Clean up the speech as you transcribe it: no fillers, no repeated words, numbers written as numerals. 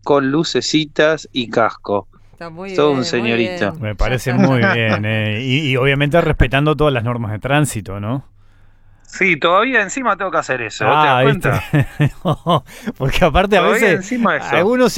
con lucecitas y casco. Está muy Todo bien, un muy señorito. bien. Me parece muy bien. Y obviamente respetando todas las normas de tránsito, ¿no? Sí, todavía encima tengo que hacer eso, ¿te das Ah, ¿viste? cuenta? No, porque aparte a Todavía veces encima eso. algunos